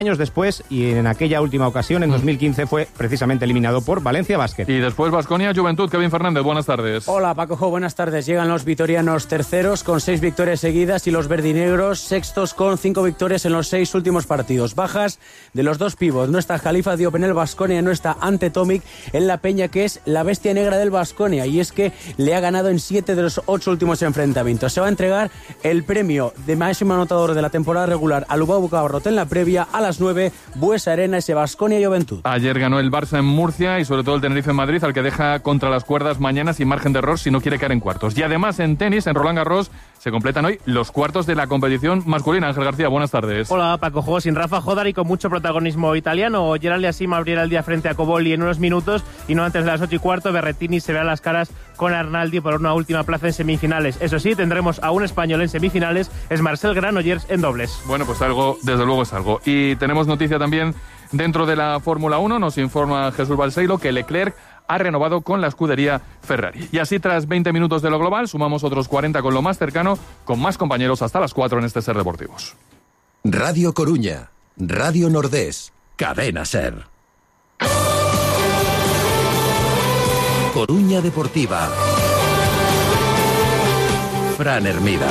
años después, y en aquella última ocasión, en 2015, fue precisamente eliminado por Valencia Basket. Y después Baskonia Juventud. Kevin Fernández, buenas tardes. Hola Pacojo, buenas tardes. Llegan los vitorianos terceros con 6 victorias seguidas y los verdinegros sextos con 5 victorias en los 6 últimos partidos. Bajas de los 2 pivots. No está Jalifa Diop en el Baskonia, no está Ante Tomic en la Peña, que es la bestia negra del Baskonia, y es que le ha ganado en 7 de los 8 últimos enfrentamientos. Se va a entregar el premio de máximo anotador de la temporada regular al Lubao Bucabarrot en la previa a las 9, Buesa Arena, ese Baskonia Juventud. Ayer ganó el Barça en Murcia y sobre todo el Tenerife en Madrid, al que deja contra las cuerdas mañana sin margen de error si no quiere caer en cuartos. Y además en tenis, en Roland Garros, se completan hoy los cuartos de la competición masculina. Ángel García, buenas tardes. Hola Paco, juego sin Rafa Jodar y con mucho protagonismo italiano. Gerald Yassim abrirá el día frente a Cobolli en unos minutos y no antes de las 8:15 Berrettini se verá las caras con Arnaldi por una última plaza en semifinales. Eso sí, tendremos a un español en semifinales, es Marcel Granollers en dobles. Bueno, pues algo, desde luego es algo. Y tenemos noticia también dentro de la Fórmula 1, nos informa Jesús Balseiro que Leclerc ha renovado con la escudería Ferrari. Y así, tras 20 minutos de lo global, sumamos otros 40 con lo más cercano, con más compañeros hasta las 4 en este Ser Deportivos. Radio Coruña, Radio Nordés, Cadena Ser. Coruña Deportiva. Fran Hermida.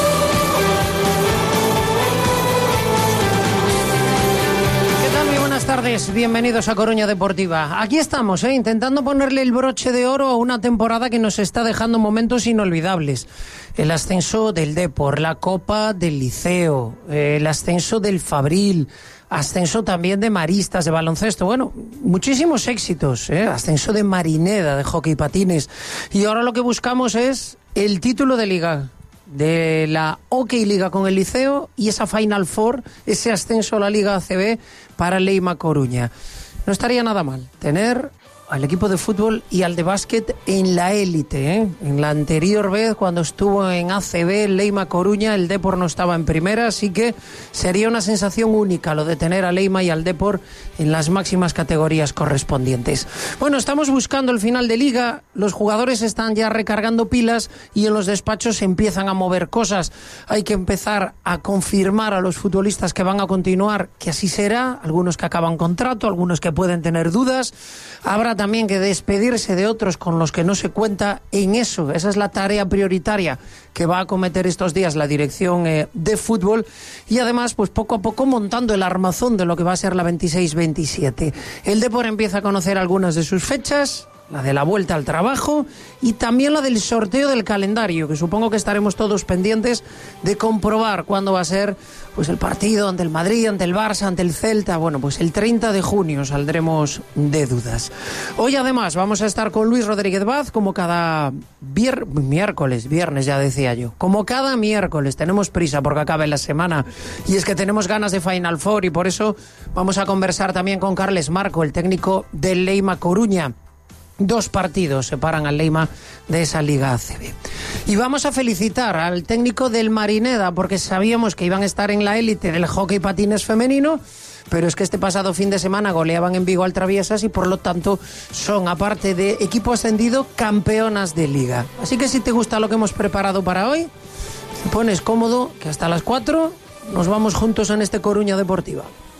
Buenas tardes, bienvenidos a Coruña Deportiva. Aquí estamos, intentando ponerle el broche de oro a una temporada que nos está dejando momentos inolvidables. El ascenso del Depor, la Copa del Liceo, el ascenso del Fabril, ascenso también de Maristas, de baloncesto. Bueno, muchísimos éxitos, ascenso de Marineda, de hockey patines. Y ahora lo que buscamos es el título de Liga, de la Hockey Liga con el Liceo y esa Final Four, ese ascenso a la Liga ACB para Leima Coruña. No estaría nada mal tener al equipo de fútbol y al de básquet en la élite, En la anterior vez, cuando estuvo en ACB, Leima Coruña, el Depor no estaba en primera, así que sería una sensación única lo de tener a Leima y al Depor en las máximas categorías correspondientes. Bueno, estamos buscando el final de Liga, los jugadores están ya recargando pilas y en los despachos se empiezan a mover cosas. Hay que empezar a confirmar a los futbolistas que van a continuar que así será, algunos que acaban contrato, algunos que pueden tener dudas. Habrá también que despedirse de otros con los que no se cuenta en eso. Esa es la tarea prioritaria que va a acometer estos días la dirección de fútbol y además pues poco a poco montando el armazón de lo que va a ser la 26-27. El Depor empieza a conocer algunas de sus fechas, la de la vuelta al trabajo y también la del sorteo del calendario, que supongo que estaremos todos pendientes de comprobar cuándo va a ser pues el partido ante el Madrid, ante el Barça, ante el Celta. Bueno, pues el 30 de junio saldremos de dudas. Hoy además vamos a estar con Luis Rodríguez Vaz, como cada viernes ya decía yo. Como cada miércoles, tenemos prisa porque acabe la semana y es que tenemos ganas de Final Four y por eso vamos a conversar también con Carles Marco, el técnico del Leima Coruña. 2 partidos separan al Leima de esa Liga ACB. Y vamos a felicitar al técnico del Marineda porque sabíamos que iban a estar en la élite del hockey patines femenino, pero es que este pasado fin de semana goleaban en Vigo al Traviesas y por lo tanto son, aparte de equipo ascendido, campeonas de Liga. Así que si te gusta lo que hemos preparado para hoy, te pones cómodo que hasta las 4 nos vamos juntos en este Coruña Deportiva.